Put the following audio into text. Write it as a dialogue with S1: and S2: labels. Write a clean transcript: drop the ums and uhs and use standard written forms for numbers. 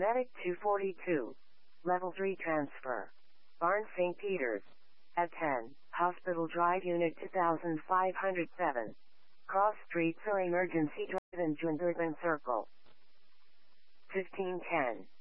S1: Medic 242. Level 3 transfer. Barn St. Peter's. At 10, Hospital Drive Unit 2507. Cross Streets or Emergency Drive in Junderban Circle. 1510.